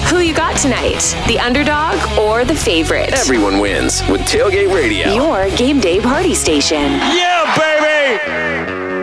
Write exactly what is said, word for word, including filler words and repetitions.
Who you got tonight? The underdog or the favorite? Everyone wins with Tailgate Radio. Your game day party station. Yeah, baby!